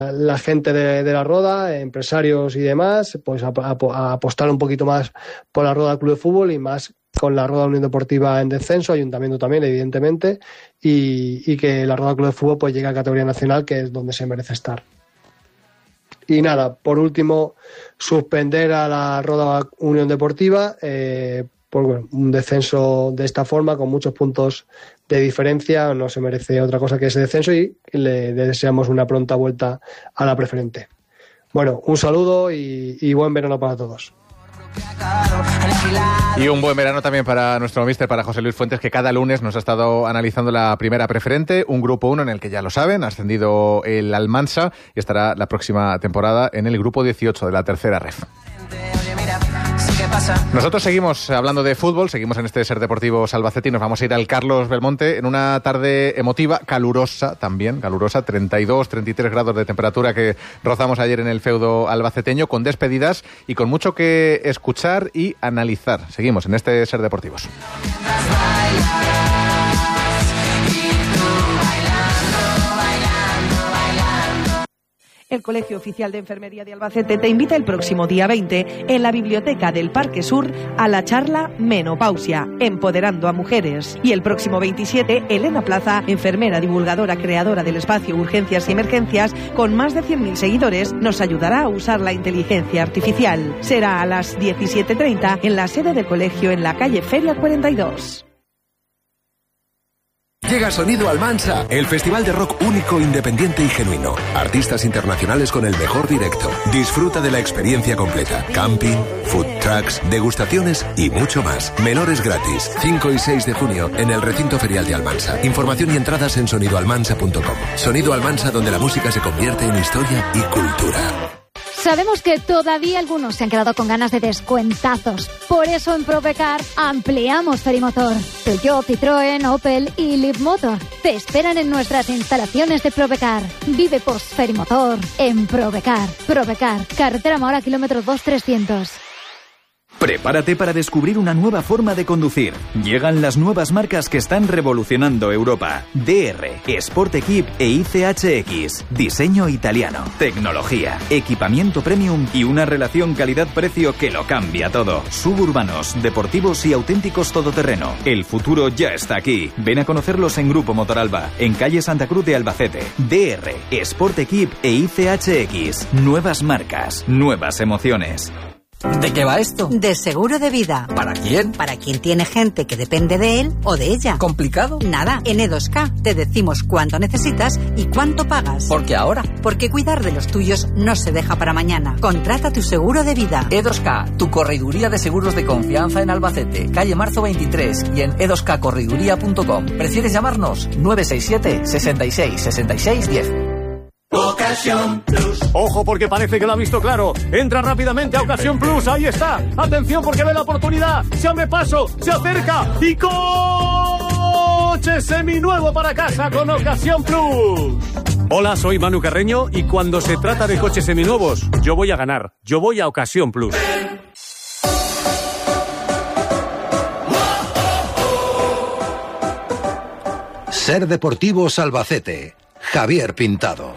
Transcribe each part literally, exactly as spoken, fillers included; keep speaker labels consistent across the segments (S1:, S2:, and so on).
S1: la gente de, de la Roda, empresarios y demás, pues a, a, a apostar un poquito más por la Roda Club de Fútbol y más con la Roda Unión Deportiva en descenso, Ayuntamiento también, evidentemente, y, y que la Roda Club de Fútbol pues llegue a categoría nacional, que es donde se merece estar. Y nada, por último, suspender a la Roda Unión Deportiva eh, por bueno, un descenso de esta forma, con muchos puntos de diferencia, no se merece otra cosa que ese descenso y le, le deseamos una pronta vuelta a la preferente. Bueno, un saludo y, y buen verano para todos.
S2: Y un buen verano también para nuestro míster, para José Luis Fuentes, que cada lunes nos ha estado analizando la primera preferente, un grupo uno en el que ya lo saben, ha ascendido el Almansa y estará la próxima temporada en el grupo dieciocho de la tercera ref. Nosotros seguimos hablando de fútbol, seguimos en este Ser Deportivos Albacete y nos vamos a ir al Carlos Belmonte en una tarde emotiva, calurosa también, calurosa, treinta y dos, treinta y tres grados de temperatura que rozamos ayer en el feudo albaceteño, con despedidas y con mucho que escuchar y analizar. Seguimos en este Ser Deportivos.
S3: El Colegio Oficial de Enfermería de Albacete te invita el próximo día veinte en la Biblioteca del Parque Sur a la charla Menopausia, empoderando a mujeres. Y el próximo veintisiete, Elena Plaza, enfermera, divulgadora, creadora del espacio Urgencias y Emergencias, con más de cien mil seguidores, nos ayudará a usar la inteligencia artificial. Será a las diecisiete treinta en la sede del colegio en la calle Feria cuarenta y dos.
S4: Llega Sonido Almansa, el festival de rock único, independiente y genuino. Artistas internacionales con el mejor directo. Disfruta de la experiencia completa. Camping, food trucks, degustaciones y mucho más. Menores gratis. cinco y seis de junio en el recinto ferial de Almansa. Información y entradas en sonido almansa punto com. Sonido Almansa, donde la música se convierte en historia y cultura.
S5: Sabemos que todavía algunos se han quedado con ganas de descuentazos. Por eso en Probecar ampliamos Ferimotor. Peugeot, Citroën, Opel y Leapmotor te esperan en nuestras instalaciones de Probecar. Vive post Ferimotor en Probecar. Probecar, carretera Mahora, kilómetro dos trescientos.
S6: Prepárate para descubrir una nueva forma de conducir. Llegan las nuevas marcas que están revolucionando Europa. D R, Sport Equip e I C H X. Diseño italiano, tecnología, equipamiento premium y una relación calidad-precio que lo cambia todo. Suburbanos, deportivos y auténticos todoterreno. El futuro ya está aquí. Ven a conocerlos en Grupo Motoralba, en calle Santa Cruz de Albacete. D R, Sport Equip e I C H X. Nuevas marcas, nuevas emociones.
S7: ¿De qué va esto?
S8: De seguro de vida.
S7: ¿Para quién?
S8: Para quien tiene gente que depende de él o de ella.
S7: ¿Complicado?
S8: Nada, en E dos K te decimos cuánto necesitas y cuánto pagas.
S7: ¿Por qué ahora?
S8: Porque cuidar de los tuyos no se deja para mañana. Contrata tu seguro de vida.
S7: E dos K, tu correduría de seguros de confianza en Albacete, calle Marzo veintitrés y en e dos k correduría punto com. ¿Prefieres llamarnos? nueve seis siete, sesenta y seis, sesenta y seis, diez.
S9: Ocasión Plus. Ojo, porque parece que lo ha visto claro. Entra rápidamente a Ocasión Plus. Ahí está. Atención, porque ve la oportunidad. Se abre paso, se acerca y coche seminuevo para casa con Ocasión Plus. Hola, soy Manu Carreño y cuando se trata de coches seminuevos, yo voy a ganar. Yo voy a Ocasión Plus.
S4: Ser Deportivos Albacete. Javier Pintado.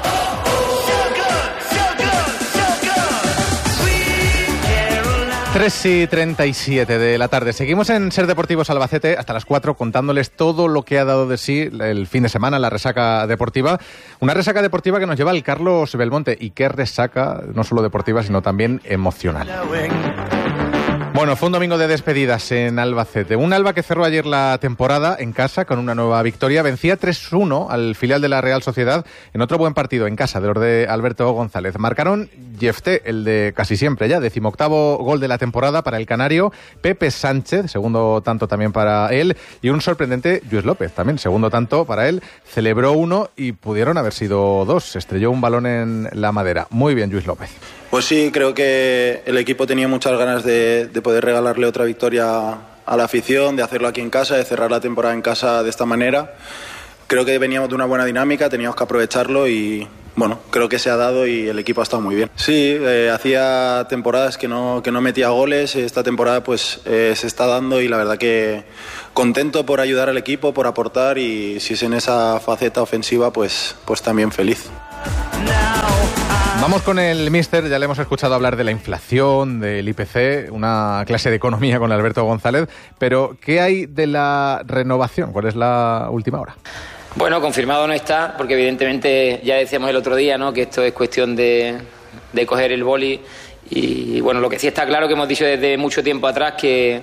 S2: tres y treinta y siete de la tarde. Seguimos en Ser Deportivos Albacete hasta las cuatro contándoles todo lo que ha dado de sí el fin de semana, la resaca deportiva. Una resaca deportiva que nos lleva al Carlos Belmonte. Y qué resaca, no solo deportiva, sino también emocional. Bueno, fue un domingo de despedidas en Albacete. Un Alba que cerró ayer la temporada en casa con una nueva victoria. Vencía tres uno al filial de la Real Sociedad en otro buen partido en casa de los de Alberto González. Marcaron Jefté, el de casi siempre ya, decimoctavo gol de la temporada para el canario. Pepe Sánchez, segundo tanto también para él. Y un sorprendente Lluís López, también segundo tanto para él. Celebró uno y pudieron haber sido dos. Estrelló un balón en la madera. Muy bien, Lluís López.
S10: Pues sí, creo que el equipo tenía muchas ganas de, de poder regalarle otra victoria a la afición, de hacerlo aquí en casa, de cerrar la temporada en casa de esta manera. Creo que veníamos de una buena dinámica, teníamos que aprovecharlo y bueno, creo que se ha dado y el equipo ha estado muy bien. Sí, eh, hacía temporadas que no, que no metía goles, esta temporada pues eh, se está dando y la verdad que contento por ayudar al equipo, por aportar y si es en esa faceta ofensiva pues, pues también feliz.
S2: Vamos con el míster, ya le hemos escuchado hablar de la inflación, del I P C, una clase de economía con Alberto González, pero ¿qué hay de la renovación? ¿Cuál es la última hora?
S11: Bueno, confirmado no está, porque evidentemente ya decíamos el otro día, ¿no?, que esto es cuestión de, de coger el boli y bueno, lo que sí está claro que hemos dicho desde mucho tiempo atrás que,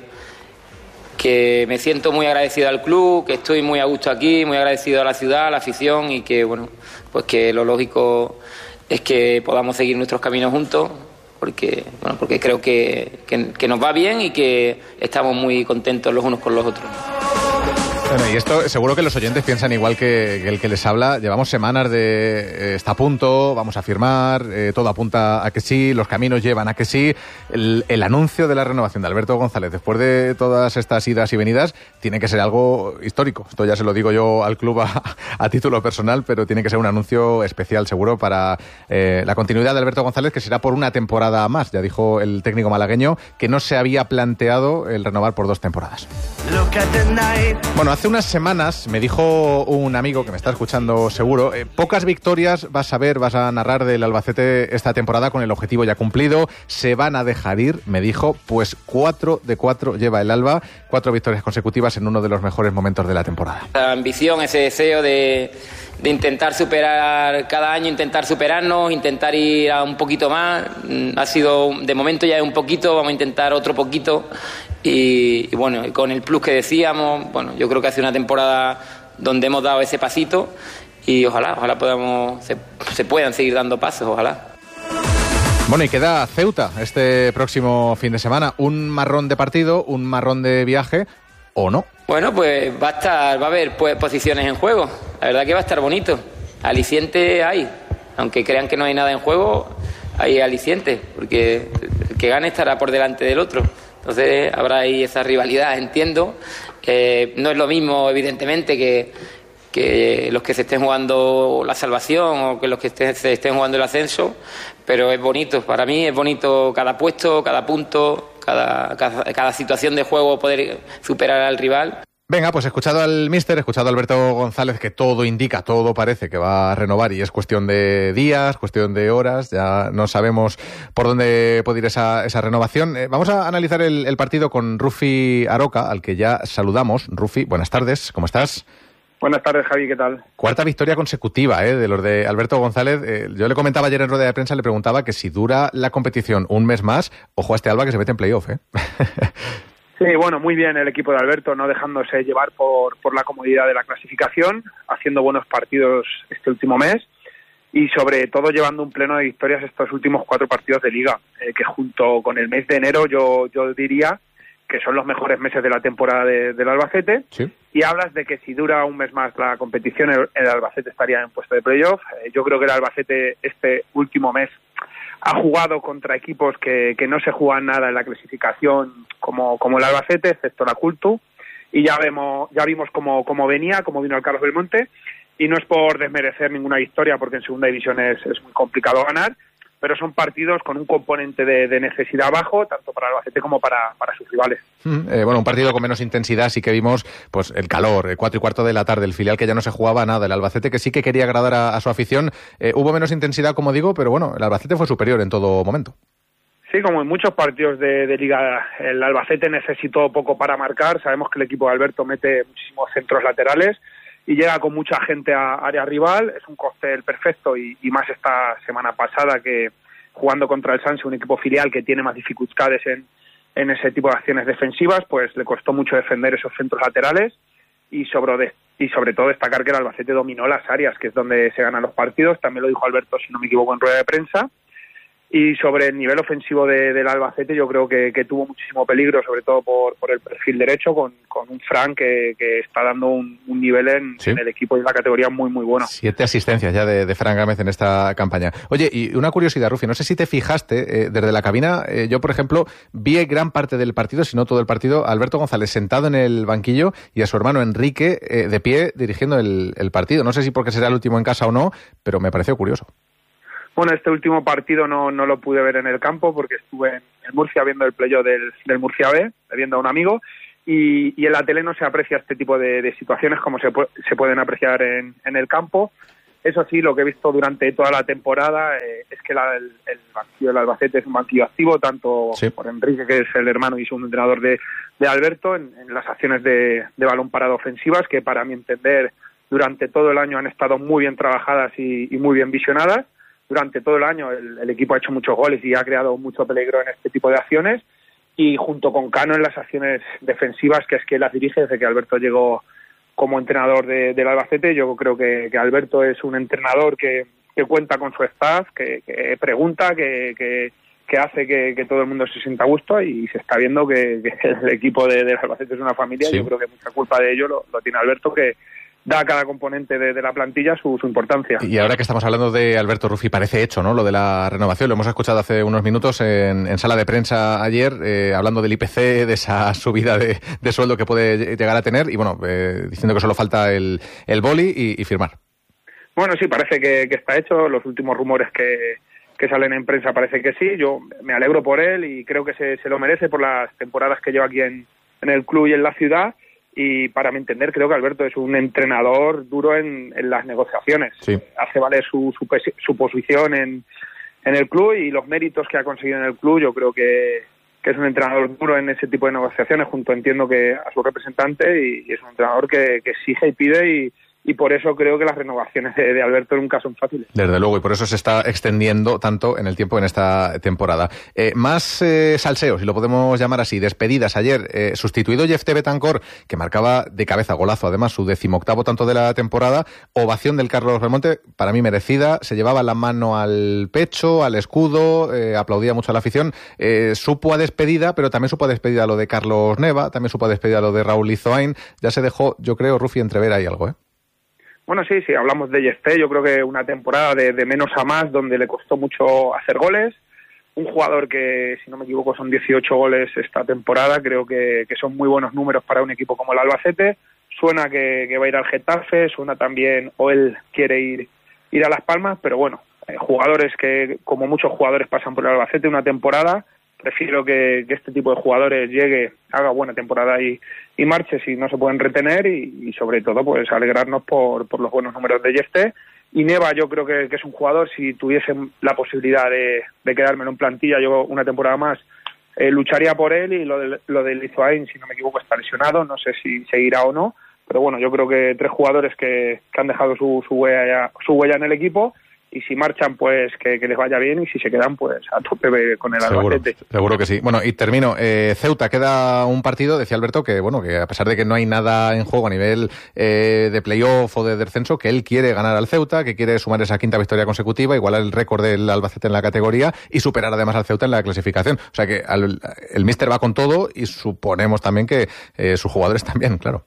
S11: que me siento muy agradecido al club, que estoy muy a gusto aquí, muy agradecido a la ciudad, a la afición y que bueno, pues que lo lógico es que podamos seguir nuestros caminos juntos, porque bueno, porque creo que, que, que nos va bien y que estamos muy contentos los unos con los otros.
S2: Bueno, y esto seguro que los oyentes piensan igual que, que el que les habla. Llevamos semanas de eh, está a punto, vamos a firmar, eh, todo apunta a que sí, los caminos llevan a que sí. El, el anuncio de la renovación de Alberto González, después de todas estas idas y venidas, tiene que ser algo histórico. Esto ya se lo digo yo al club a, a título personal, pero tiene que ser un anuncio especial, seguro, para eh, la continuidad de Alberto González, que será por una temporada más. Ya dijo el técnico malagueño que no se había planteado el renovar por dos temporadas. Bueno, hace unas semanas me dijo un amigo que me está escuchando seguro, eh, pocas victorias vas a ver, vas a narrar del Albacete esta temporada con el objetivo ya cumplido, se van a dejar ir, me dijo, pues cuatro de cuatro lleva el Alba, cuatro victorias consecutivas en uno de los mejores momentos de la temporada.
S11: La ambición, ese deseo de, de intentar superar cada año, intentar superarnos, intentar ir a un poquito más, ha sido, de momento ya es un poquito, vamos a intentar otro poquito. Y, y bueno, y con el plus que decíamos, bueno, yo creo que hace una temporada donde hemos dado ese pasito y ojalá, ojalá podamos, se, se puedan seguir dando pasos, ojalá.
S2: Bueno, y queda Ceuta este próximo fin de semana, un marrón de partido, un marrón de viaje, ¿o no?
S11: Bueno, pues va a estar, va a haber pues, posiciones en juego, la verdad que va a estar bonito, aliciente hay, aunque crean que no hay nada en juego, hay aliciente, porque el que gane estará por delante del otro. Entonces habrá ahí esa rivalidad, entiendo. Eh, no es lo mismo, evidentemente, que, que los que se estén jugando la salvación o que los que estén, se estén jugando el ascenso, pero es bonito. Para mí es bonito cada puesto, cada punto, cada, cada, cada situación de juego, poder superar al rival.
S2: Venga, pues escuchado al míster, escuchado a Alberto González, que todo indica, todo parece que va a renovar y es cuestión de días, cuestión de horas, ya no sabemos por dónde puede ir esa, esa renovación. Eh, vamos a analizar el, el partido con Rufi Aroca, al que ya saludamos. Rufi, buenas tardes, ¿cómo estás?
S12: Buenas tardes, Javi, ¿qué tal?
S2: Cuarta victoria consecutiva eh, de los de Alberto González. Eh, yo le comentaba ayer en rueda de prensa, le preguntaba que si dura la competición un mes más, ojo a este Alba que se mete en playoff, ¿eh?
S12: Sí, bueno, muy bien el equipo de Alberto, no dejándose llevar por, por la comodidad de la clasificación, haciendo buenos partidos este último mes y sobre todo llevando un pleno de victorias estos últimos cuatro partidos de Liga, eh, que junto con el mes de enero yo, yo diría que son los mejores meses de la temporada de, del Albacete. Sí. Y hablas de que si dura un mes más la competición, el, el Albacete estaría en puesto de playoff. Eh, yo creo que el Albacete este último mes ha jugado contra equipos que, que no se juegan nada en la clasificación como, como el Albacete, excepto la Cultu, y ya vemos, ya vimos cómo, cómo venía, cómo vino el Carlos Belmonte, y no es por desmerecer ninguna victoria, porque en segunda división es, es muy complicado ganar, pero son partidos con un componente de, de necesidad bajo, tanto para el Albacete como para, para sus rivales.
S2: Mm, eh, bueno, un partido con menos intensidad, sí que vimos pues el calor, eh, cuatro y cuarto de la tarde, el filial que ya no se jugaba nada, el Albacete que sí que quería agradar a, a su afición, eh, hubo menos intensidad, como digo, pero bueno, el Albacete fue superior en todo momento.
S12: Sí, como en muchos partidos de, de Liga, el Albacete necesitó poco para marcar, sabemos que el equipo de Alberto mete muchísimos centros laterales, y llega con mucha gente a área rival, es un cóctel perfecto y, y más esta semana pasada que jugando contra el Sanse, un equipo filial que tiene más dificultades en, en ese tipo de acciones defensivas, pues le costó mucho defender esos centros laterales y sobre, de, y sobre todo destacar que el Albacete dominó las áreas, que es donde se ganan los partidos, también lo dijo Alberto, si no me equivoco, en rueda de prensa. Y sobre el nivel ofensivo de, del Albacete, yo creo que, que tuvo muchísimo peligro, sobre todo por, por el perfil derecho, con, con un Fran que, que está dando un, un nivel en, ¿sí?, en el equipo y en la categoría muy, muy bueno.
S2: Siete asistencias ya de, de Fran Gámez en esta campaña. Oye, y una curiosidad, Rufi, no sé si te fijaste, eh, desde la cabina, eh, yo, por ejemplo, vi gran parte del partido, si no todo el partido, a Alberto González sentado en el banquillo y a su hermano Enrique eh, de pie dirigiendo el, el partido. No sé si porque será el último en casa o no, pero me pareció curioso.
S12: Bueno, este último partido no, no lo pude ver en el campo porque estuve en, en Murcia viendo el playoff del, del Murcia B, viendo a un amigo, y, y en la tele no se aprecia este tipo de, de situaciones como se, pu- se pueden apreciar en, en el campo. Eso sí, lo que he visto durante toda la temporada eh, es que la, el, el banquillo del Albacete es un banquillo activo, tanto sí. por Enrique, que es el hermano y segundo entrenador de, de Alberto, en, en las acciones de, de balón parado ofensivas, que para mi entender durante todo el año han estado muy bien trabajadas y, y muy bien visionadas. Durante todo el año el, el equipo ha hecho muchos goles y ha creado mucho peligro en este tipo de acciones, y junto con Cano en las acciones defensivas, que es que las dirige desde que Alberto llegó como entrenador de, del Albacete. Yo creo que, que Alberto es un entrenador que, que cuenta con su staff, que, que pregunta, que, que, que hace que, que todo el mundo se sienta a gusto, y se está viendo que, que el equipo de, del Albacete es una familia. Sí. Yo creo que mucha culpa de ello lo, lo tiene Alberto, que da a cada componente de, de la plantilla su, su importancia.
S2: Y ahora que estamos hablando de Alberto Rufi, parece hecho, ¿no?, lo de la renovación. Lo hemos escuchado hace unos minutos en, en sala de prensa ayer, eh, hablando del I P C, de esa subida de, de sueldo que puede llegar a tener, y bueno, eh, diciendo que solo falta el, el boli y, y firmar.
S12: Bueno, sí, parece que, que está hecho. Los últimos rumores que, que salen en prensa parece que sí. Yo me alegro por él y creo que se, se lo merece por las temporadas que lleva aquí en, en el club y en la ciudad. Y para mi entender, creo que Alberto es un entrenador duro en, en las negociaciones.
S2: Sí.
S12: Hace valer su, su, su posición en, en el club y los méritos que ha conseguido en el club. Yo creo que, que es un entrenador duro en ese tipo de negociaciones, junto, entiendo, que a su representante, y, y es un entrenador que, que exige y pide, y, y por eso creo que las renovaciones de, de Alberto nunca son fáciles.
S2: Desde luego, y por eso se está extendiendo tanto en el tiempo en esta temporada. Eh, más eh, salseos, si lo podemos llamar así, despedidas. Ayer, eh, sustituido Jefté Betancor, que marcaba de cabeza, golazo además, su decimoctavo tanto de la temporada. Ovación del Carlos Belmonte, para mí merecida. Se llevaba la mano al pecho, al escudo, eh, aplaudía mucho a la afición. Eh, supo a despedida, pero también supo a despedida lo de Carlos Neva, también supo a despedida lo de Raúl Lizoain. Ya se dejó, yo creo, Rufi, entrever ahí algo, ¿eh?
S12: Bueno, sí, sí, hablamos de Jefté. Yo creo que una temporada de, de menos a más, donde le costó mucho hacer goles. Un jugador que, si no me equivoco, son dieciocho goles esta temporada. Creo que, que son muy buenos números para un equipo como el Albacete. Suena que, que va a ir al Getafe, suena también, o él quiere ir, ir a Las Palmas, pero bueno, eh, jugadores que, como muchos jugadores pasan por el Albacete una temporada, prefiero que, que este tipo de jugadores llegue, haga buena temporada y, y marche si no se pueden retener, y, y sobre todo pues alegrarnos por, por los buenos números de Jefté. Y Neva, yo creo que, que es un jugador, si tuviesen la posibilidad de, de quedármelo en plantilla yo una temporada más, eh, lucharía por él. Y lo de, lo de Lizoain, si no me equivoco, está lesionado, no sé si seguirá o no, pero bueno, yo creo que tres jugadores que, que han dejado su, su, huella, su huella en el equipo, y si marchan, pues que, que les vaya bien, y si se quedan, pues a tope con el
S2: seguro,
S12: Albacete.
S2: Seguro que sí. Bueno, y termino. Eh, Ceuta, queda un partido, decía Alberto, que bueno, que a pesar de que no hay nada en juego a nivel eh, de playoff o de descenso, que él quiere ganar al Ceuta, que quiere sumar esa quinta victoria consecutiva, igualar el récord del Albacete en la categoría y superar además al Ceuta en la clasificación. O sea que al, el míster va con todo, y suponemos también que eh, sus jugadores también, claro.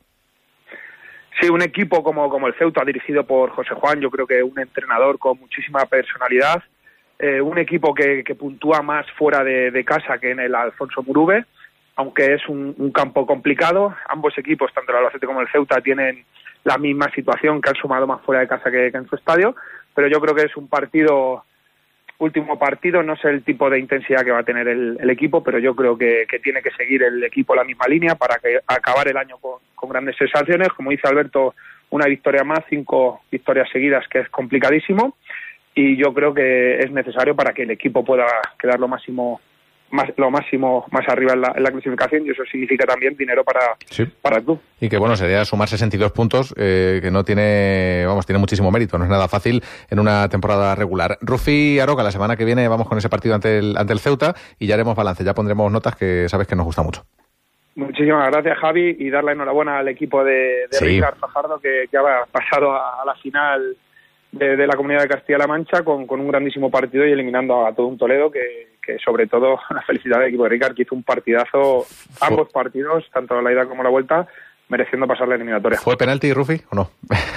S12: Sí, un equipo como, como el Ceuta, dirigido por José Juan, yo creo que un entrenador con muchísima personalidad, eh, un equipo que, que puntúa más fuera de, de casa que en el Alfonso Murube, aunque es un, un campo complicado. Ambos equipos, tanto el Albacete como el Ceuta, tienen la misma situación, que han sumado más fuera de casa que, que en su estadio, pero yo creo que es un partido... último partido, no sé el tipo de intensidad que va a tener el, el equipo, pero yo creo que, que tiene que seguir el equipo la misma línea para que acabar el año con, con grandes sensaciones. Como dice Alberto, una victoria más, cinco victorias seguidas, que es complicadísimo, y yo creo que es necesario para que el equipo pueda quedar lo máximo más, lo máximo más arriba en la, en la clasificación, y eso significa también dinero para,
S2: sí.
S12: para el club.
S2: Y que bueno, sería sumar sesenta y dos puntos, eh, que no tiene, vamos, tiene muchísimo mérito, no es nada fácil en una temporada regular. Rufi Aroca, la semana que viene vamos con ese partido ante el, ante el Ceuta, y ya haremos balance, ya pondremos notas, que sabes que nos gusta mucho.
S12: Muchísimas gracias, Javi, y dar la enhorabuena al equipo de, de sí. Ricard Fajardo, que, que ha pasado a, a la final de, de la Comunidad de Castilla-La Mancha con, con un grandísimo partido y eliminando a todo un Toledo, que, que sobre todo, la felicidad del equipo de Ricard, que hizo un partidazo, ambos partidos, tanto la ida como la vuelta, mereciendo pasar la eliminatoria.
S2: ¿Fue penalti, Rufi, o no?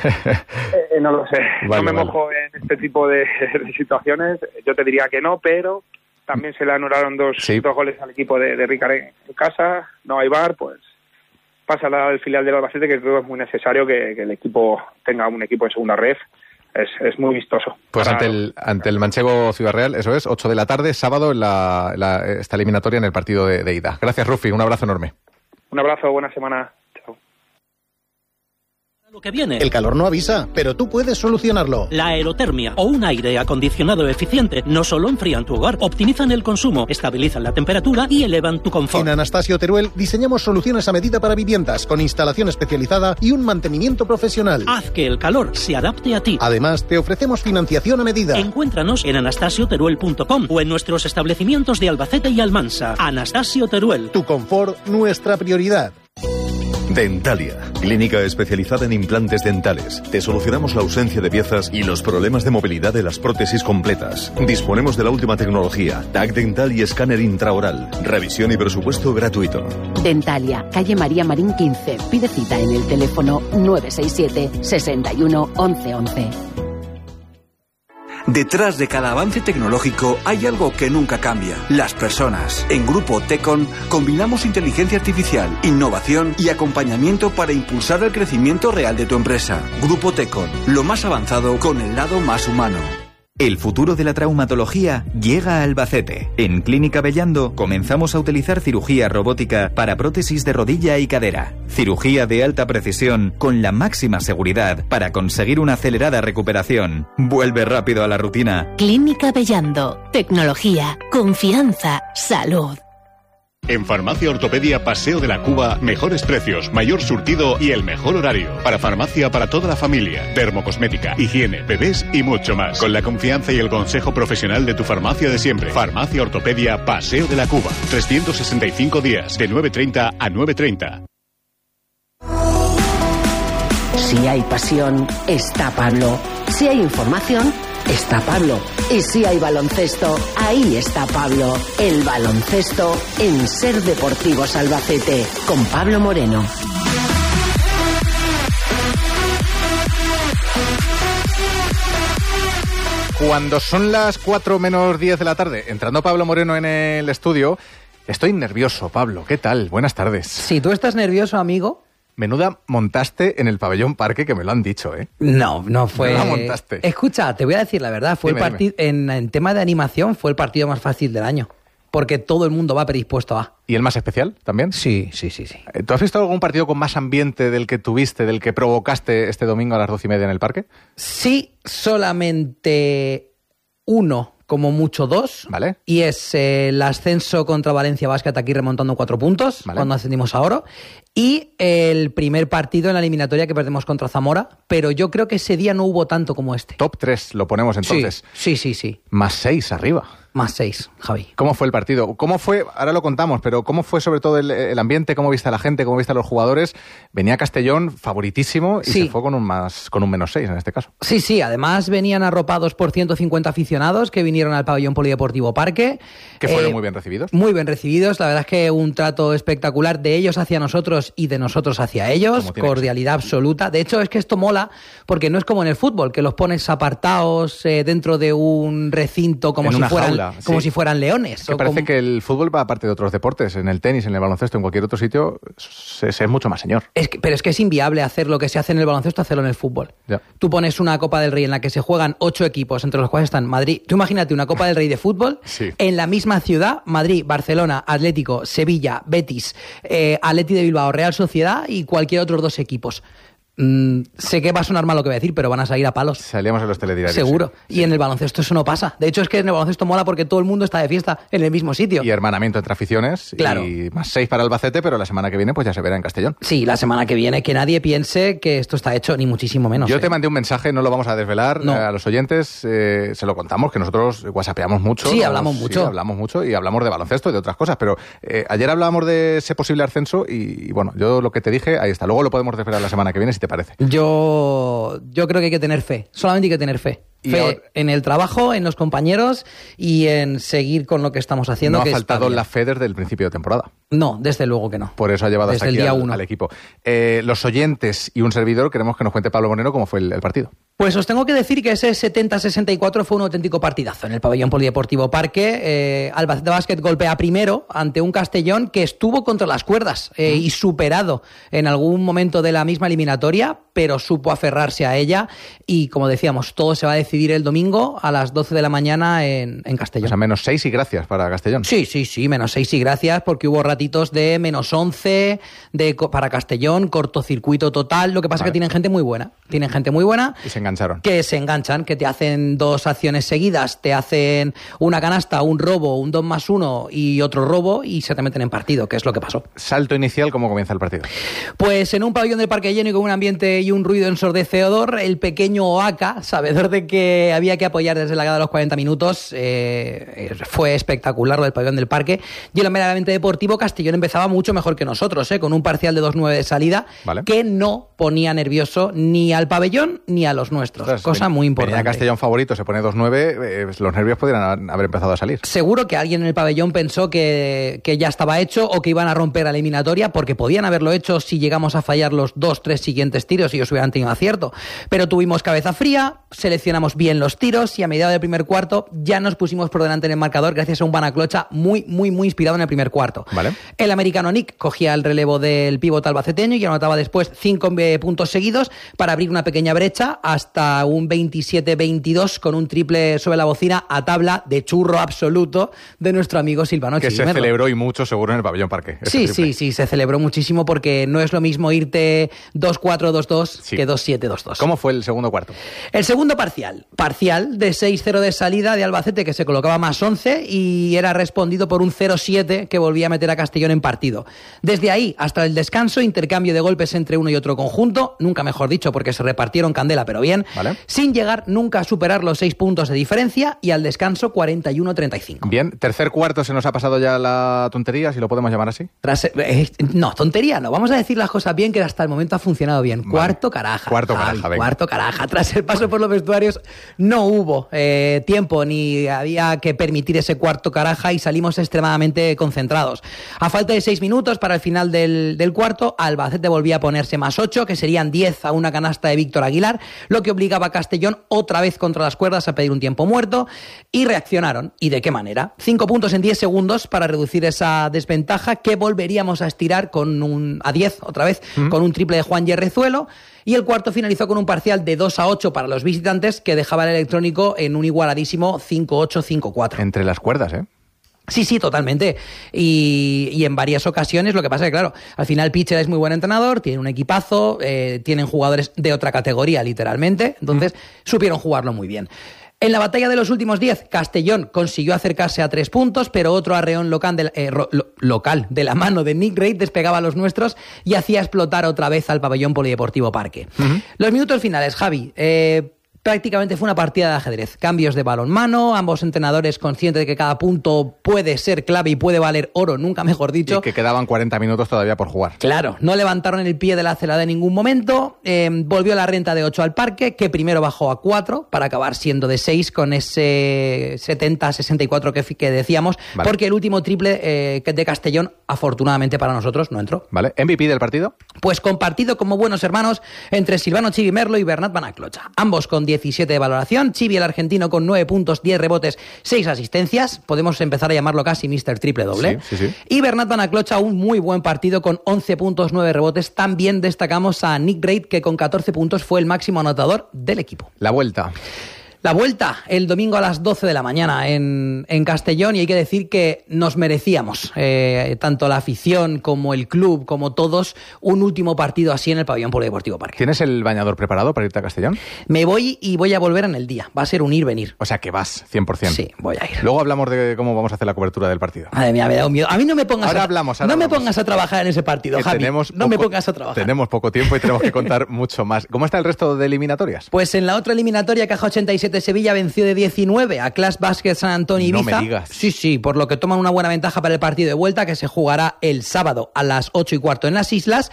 S12: eh, no lo sé, vale, no me vale. mojo en este tipo de, de situaciones, yo te diría que no, pero también se le anularon dos, sí. dos goles al equipo de, de Ricard en, en casa, no hay V A R, pues pasa al filial del Albacete, que creo que es muy necesario que, que el equipo tenga un equipo en segunda ref. Es, es muy vistoso.
S2: Pues para... ante el ante el Manchego Ciudad Real, eso es, ocho de la tarde, sábado, en la, la, esta eliminatoria en el partido de, de ida. Gracias, Rufi, un abrazo enorme.
S12: Un abrazo, buena semana.
S13: Lo que viene.
S14: El calor no avisa, pero tú puedes solucionarlo.
S13: La aerotermia o un aire acondicionado eficiente no solo enfrían tu hogar, optimizan el consumo, estabilizan la temperatura y elevan tu confort.
S14: En Anastasio Teruel diseñamos soluciones a medida para viviendas, con instalación especializada y un mantenimiento profesional.
S13: Haz que el calor se adapte a ti.
S14: Además, te ofrecemos financiación a medida.
S13: Encuéntranos en anastasio teruel punto com o en nuestros establecimientos de Albacete y Almansa. Anastasio Teruel.
S14: Tu confort, nuestra prioridad.
S15: Dentalia, clínica especializada en implantes dentales. Te solucionamos la ausencia de piezas y los problemas de movilidad de las prótesis completas. Disponemos de la última tecnología, T A C dental y escáner intraoral. Revisión y presupuesto gratuito.
S16: Dentalia, calle María Marín quince. Pide cita en el teléfono nueve seis siete, sesenta y uno, once once.
S17: Detrás de cada avance tecnológico hay algo que nunca cambia: las personas. En Grupo Tecon combinamos inteligencia artificial, innovación y acompañamiento para impulsar el crecimiento real de tu empresa. Grupo Tecon, lo más avanzado con el lado más humano.
S6: El futuro de la traumatología llega a Albacete. En Clínica Bellando comenzamos a utilizar cirugía robótica para prótesis de rodilla y cadera. Cirugía de alta precisión con la máxima seguridad para conseguir una acelerada recuperación. Vuelve rápido a la rutina.
S18: Clínica Bellando. Tecnología, confianza, salud.
S19: En Farmacia Ortopedia Paseo de la Cuba, mejores precios, mayor surtido y el mejor horario. Para farmacia para toda la familia, dermocosmética, higiene, bebés y mucho más. Con la confianza y el consejo profesional de tu farmacia de siempre. Farmacia Ortopedia Paseo de la Cuba. trescientos sesenta y cinco días, de nueve treinta a nueve treinta.
S16: Si hay pasión, está Pablo. Si hay información, está Pablo. Y si hay baloncesto, ahí está Pablo. El baloncesto en Ser Deportivos Albacete, con Pablo Moreno.
S2: Cuando son las cuatro menos diez de la tarde, entrando Pablo Moreno en el estudio, estoy nervioso, Pablo. ¿Qué tal? Buenas tardes.
S20: Si tú estás nervioso, amigo...
S2: Menuda montaste en el pabellón Parque, que me lo han dicho, ¿eh?
S20: No, no fue...
S2: No la montaste.
S20: Escucha, te voy a decir la verdad, fue dime, el partido en, en tema de animación fue el partido más fácil del año, porque todo el mundo va predispuesto a...
S2: ¿Y el más especial también?
S20: Sí, sí, sí, sí.
S2: ¿Tú has visto algún partido con más ambiente del que tuviste, del que provocaste este domingo a las doce y media en el Parque?
S20: Sí, solamente uno, como mucho dos,
S2: vale.
S20: Y es eh, el ascenso contra Valencia Basket, aquí remontando cuatro puntos, vale. Cuando ascendimos a oro, y el primer partido en la eliminatoria que perdemos contra Zamora, pero yo creo que ese día no hubo tanto como este.
S2: Top tres lo ponemos entonces.
S20: Sí, sí, sí. sí.
S2: Más seis arriba.
S20: Más seis, Javi.
S2: ¿Cómo fue el partido? ¿Cómo fue, ahora lo contamos, pero cómo fue sobre todo el, el ambiente? ¿Cómo viste a la gente? ¿Cómo viste a los jugadores? Venía Castellón favoritísimo y sí. Se fue con un más con un menos seis en este caso.
S20: Sí, sí, además venían arropados por ciento cincuenta aficionados que vinieron al pabellón polideportivo Parque.
S2: Que fueron
S20: eh,
S2: muy bien recibidos.
S20: Muy bien recibidos, la verdad es que un trato espectacular de ellos hacia nosotros y de nosotros hacia ellos, cordialidad absoluta. De hecho, es que esto mola porque no es como en el fútbol, que los pones apartados eh, dentro de un recinto como, si fueran, jaula, como sí. si fueran leones.
S2: Que parece
S20: como...
S2: que el fútbol va aparte de otros deportes, en el tenis, en el baloncesto, en cualquier otro sitio, se, se es mucho más señor.
S20: Es que, pero es que es inviable hacer lo que se hace en el baloncesto, hacerlo en el fútbol.
S2: Ya.
S20: Tú pones una Copa del Rey en la que se juegan ocho equipos, entre los cuales están Madrid. Tú imagínate una Copa del Rey de fútbol
S2: sí.
S20: en la misma ciudad, Madrid, Barcelona, Atlético, Sevilla, Betis, eh, Atleti de Bilbao, Real Sociedad y cualquier otro dos equipos. Mm, sé que va a sonar mal lo que voy a decir, pero van a salir a palos.
S2: Salíamos en los telediarios.
S20: Seguro.
S2: Sí.
S20: Y en el baloncesto eso no pasa. De hecho, es que en el baloncesto mola porque todo el mundo está de fiesta en el mismo sitio.
S2: Y hermanamiento entre aficiones.
S20: Claro.
S2: Y más seis para Albacete, pero la semana que viene pues ya se verá en Castellón.
S20: Sí, la semana que viene. Que nadie piense que esto está hecho, ni muchísimo menos.
S2: Yo
S20: ¿eh?
S2: te mandé un mensaje, no lo vamos a desvelar
S20: no.
S2: a los oyentes. Eh, se lo contamos, que nosotros whatsappeamos mucho.
S20: Sí,
S2: nos,
S20: hablamos mucho.
S2: Sí, hablamos mucho y hablamos de baloncesto y de otras cosas. Pero eh, ayer hablábamos de ese posible ascenso y, y bueno, yo lo que te dije, ahí está. Luego lo podemos desvelar la semana que viene, si te parece.
S20: Yo Yo creo que hay que tener fe, solamente hay que tener fe. Fe ahora, en el trabajo, en los compañeros y en seguir con lo que estamos haciendo.
S2: No
S20: que
S2: ha faltado la fe desde el principio de temporada.
S20: No, desde luego que no.
S2: Por eso ha llevado
S20: desde
S2: hasta aquí
S20: el día
S2: al,
S20: uno.
S2: al equipo. Eh, los oyentes y un servidor queremos que nos cuente Pablo Moreno cómo fue el, el partido.
S20: Pues os tengo que decir que ese setenta sesenta y cuatro fue un auténtico partidazo en el pabellón polideportivo Parque. Eh, Albacete Basket golpea primero ante un Castellón que estuvo contra las cuerdas eh, y superado en algún momento de la misma eliminatoria, pero supo aferrarse a ella y, como decíamos, todo se va a decidir decidir el domingo a las doce de la mañana en, en Castellón.
S2: O sea, menos seis y gracias para Castellón.
S20: Sí, sí, sí, menos seis y gracias, porque hubo ratitos de menos once de, para Castellón, cortocircuito total. Lo que pasa es vale. que tienen gente muy buena. Tienen gente muy buena.
S2: Y se engancharon.
S20: Que se enganchan, que te hacen dos acciones seguidas, te hacen una canasta, un robo, un dos más uno y otro robo y se te meten en partido, que es lo que pasó.
S2: Salto inicial, ¿cómo comienza el partido?
S20: Pues en un pabellón del Parque Lleno y con un ambiente y un ruido ensordecedor, el pequeño Oaca, sabedor de que había que apoyar desde la grada a los cuarenta minutos, eh, fue espectacular lo del pabellón del Parque. Y en lo meramente deportivo, Castellón empezaba mucho mejor que nosotros, eh, con un parcial de dos nueve de salida, vale. que no ponía nervioso ni al pabellón ni a los nuestros. Ostras, cosa muy importante.
S2: Venía Castellón favorito, se pone dos nueve, eh, los nervios podrían haber empezado a salir.
S20: Seguro que alguien en el pabellón pensó que, que ya estaba hecho o que iban a romper la eliminatoria, porque podían haberlo hecho si llegamos a fallar los dos, tres siguientes tiros y ellos hubieran tenido acierto. Pero tuvimos cabeza fría, seleccionamos bien los tiros y a mediados del primer cuarto ya nos pusimos por delante en el marcador gracias a un Banaclocha muy, muy, muy inspirado en el primer cuarto.
S2: Vale.
S20: El americano Nick cogía el relevo del pívot albaceteño y anotaba después cinco puntos seguidos para abrir una pequeña brecha hasta un veintisiete veintidós con un triple sobre la bocina a tabla de churro absoluto de nuestro amigo Silvano
S2: Que
S20: Chimerlo.
S2: se celebró y mucho seguro en el pabellón Parque.
S20: Sí, sí, sí, se celebró muchísimo porque no es lo mismo irte dos cuatro dos dos sí. que dos siete dos dos.
S2: ¿Cómo fue el segundo cuarto?
S20: El segundo parcial. Parcial de seis cero de salida de Albacete, que se colocaba más once y era respondido por un cero siete que volvía a meter a Castellón en partido. Desde ahí hasta el descanso, intercambio de golpes entre uno y otro conjunto, nunca mejor dicho porque se repartieron candela, pero bien,
S2: vale.
S20: sin llegar nunca a superar los seis puntos de diferencia y al descanso cuarenta y uno treinta y cinco.
S2: Bien, tercer cuarto, ¿se nos ha pasado ya la tontería, si lo podemos llamar así?
S20: Tras, eh, no, tontería no, vamos a decir las cosas bien, que hasta el momento ha funcionado bien. Vale. Cuarto caraja.
S2: Cuarto
S20: Javi,
S2: caraja, venga.
S20: Cuarto caraja. Tras el paso por los vestuarios no hubo eh, tiempo ni había que permitir ese cuarto caraja y salimos extremadamente concentrados. A falta de seis minutos para el final del, del cuarto, Albacete volvía a ponerse más ocho, que serían diez a una canasta de Víctor Aguilar, lo que obligaba a Castellón otra vez contra las cuerdas a pedir un tiempo muerto y reaccionaron. ¿Y de qué manera? Cinco puntos en diez segundos para reducir esa desventaja que volveríamos a estirar con un, a diez otra vez, ¿Mm? con un triple de Juan Yerrezuelo. Y el cuarto finalizó con un parcial de dos a ocho para los visitantes que dejaba el electrónico en un igualadísimo cinco ocho cinco cuatro.
S2: Entre las cuerdas, ¿eh?
S20: Sí, sí, totalmente. Y, y en varias ocasiones, lo que pasa es que, claro, al final Pitcher es muy buen entrenador, tiene un equipazo, eh, tienen jugadores de otra categoría, literalmente, entonces mm. supieron jugarlo muy bien. En la batalla de los últimos diez, Castellón consiguió acercarse a tres puntos, pero otro arreón local de, eh, ro, lo, local de la mano de Nick Reid despegaba a los nuestros y hacía explotar otra vez al pabellón polideportivo Parque. Uh-huh. Los minutos finales, Javi... Eh, Prácticamente fue una partida de ajedrez. Cambios de balonmano, ambos entrenadores conscientes de que cada punto puede ser clave y puede valer oro, nunca mejor dicho.
S2: Y que quedaban cuarenta minutos todavía por jugar.
S20: Claro, no levantaron el pie de la aceleradora en ningún momento. Eh, volvió la renta de ocho al Parque, que primero bajó a cuatro para acabar siendo de seis con ese setenta sesenta y cuatro que, que decíamos, vale. porque el último triple eh, de Castellón, afortunadamente para nosotros, no entró.
S2: Vale, ¿M V P del partido?
S20: Pues compartido como buenos hermanos entre Silvano Chimerlo y Bernat Banaclocha. Ambos con diecisiete de valoración, Chivi el argentino con nueve puntos, diez rebotes, seis asistencias, podemos empezar a llamarlo casi míster Triple Doble,
S2: sí, sí, sí.
S20: y Bernat Banaclocha un muy buen partido con once puntos, nueve rebotes. También destacamos a Nick Reid, que con catorce puntos fue el máximo anotador del equipo.
S2: La vuelta.
S20: La vuelta el domingo a las doce de la mañana en, en Castellón, y hay que decir que nos merecíamos, eh, tanto la afición como el club, como todos, un último partido así en el pabellón polideportivo Parque.
S2: ¿Tienes el bañador preparado para irte a Castellón?
S20: Me voy y voy a volver en el día. Va a ser un ir-venir.
S2: O sea que vas, cien por ciento.
S20: Sí, voy a ir.
S2: Luego hablamos de cómo vamos a hacer la cobertura del partido.
S20: Madre mía, me da un miedo. A mí no me pongas,
S2: ahora
S20: a,
S2: hablamos, ahora
S20: no
S2: hablamos.
S20: me pongas a trabajar en ese partido,
S2: que
S20: Javi.
S2: Tenemos
S20: no
S2: poco,
S20: me pongas a trabajar.
S2: Tenemos poco tiempo y tenemos que contar mucho más. ¿Cómo está el resto de eliminatorias?
S20: Pues en la otra eliminatoria, Caja ochenta y siete Sevilla venció de diecinueve a Clash Basket San Antonio Ibiza.
S2: No me digas.
S20: Sí, sí, por lo que toman una buena ventaja para el partido de vuelta, que se jugará el sábado a las ocho y cuarto en las Islas.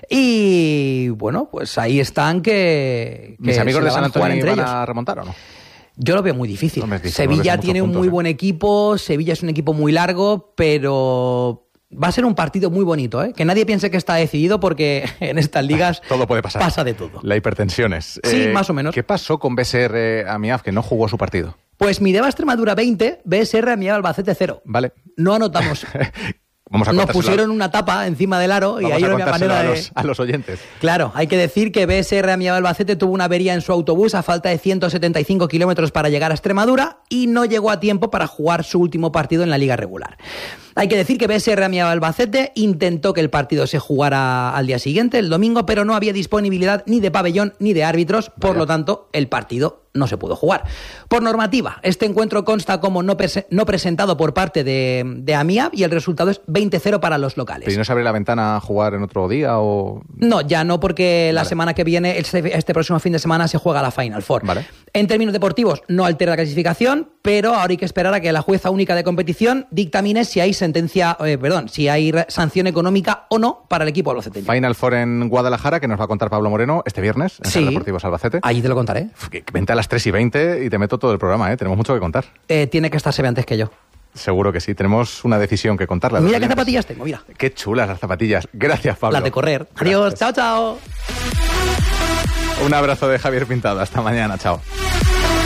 S20: Y bueno, pues ahí están que... que
S2: ¿Mis amigos de San Antonio
S20: van
S2: a remontar o no?
S20: Yo lo veo muy difícil.
S2: No dicho,
S20: Sevilla
S2: no
S20: tiene un
S2: puntos,
S20: muy
S2: ¿eh?
S20: buen equipo, Sevilla es un equipo muy largo, pero... Va a ser un partido muy bonito, ¿eh? Que nadie piense que está decidido, porque en estas ligas
S2: todo puede pasar.
S20: Pasa de todo.
S2: La hipertensión es.
S20: Sí,
S2: eh,
S20: más o menos.
S2: ¿Qué pasó con B S R Amiaf, que no jugó su partido?
S20: Pues Mideva Extremadura veinte, B S R Amiab Albacete cero.
S2: Vale.
S20: No anotamos.
S2: Vamos a
S20: Nos pusieron una tapa encima del aro y ahí no había manera
S2: a
S20: de...
S2: los, a los oyentes.
S20: Claro, hay que decir que B S R Amiable Albacete tuvo una avería en su autobús a falta de ciento setenta y cinco kilómetros para llegar a Extremadura y no llegó a tiempo para jugar su último partido en la liga regular. Hay que decir que B S R Amiable Albacete intentó que el partido se jugara al día siguiente, el domingo, pero no había disponibilidad ni de pabellón ni de árbitros, por Vaya. Lo tanto, el partido no se pudo jugar. Por normativa, este encuentro consta como no, prese- no presentado por parte de, de Amiab y el resultado es veinte cero para los locales.
S2: ¿Pero no se abre la ventana a jugar en otro día o...?
S20: No, ya no, porque
S2: vale.
S20: la semana que viene, este, este próximo fin de semana, se juega la Final Four.
S2: Vale.
S20: En términos deportivos, no altera la clasificación, pero ahora hay que esperar a que la jueza única de competición dictamine si hay sentencia, eh, perdón, si hay sanción económica o no para el equipo albaceteño.
S2: Final Four en Guadalajara, que nos va a contar Pablo Moreno este viernes en
S20: sí.
S2: Deportivos Albacete.
S20: Allí te lo contaré.
S2: Vente a las tres y veinte y te meto todo el programa, ¿eh? Tenemos mucho que contar.
S20: Eh, tiene que estarse antes que yo.
S2: Seguro que sí, tenemos una decisión que contarle.
S20: Mira qué zapatillas tengo, mira.
S2: Qué chulas las zapatillas. Gracias, Pablo.
S20: Las de correr. Adiós, chao, chao.
S2: Un abrazo de Javier Pintado. Hasta mañana, chao.